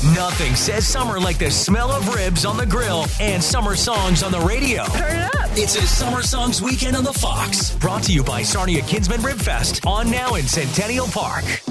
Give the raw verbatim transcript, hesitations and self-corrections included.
Nothing says summer like the smell of ribs on the grill and summer songs on the radio. Turn it up. It's a Summer Songs Weekend on the Fox. Brought to you by Sarnia Kinsman Rib Fest on now in Centennial Park.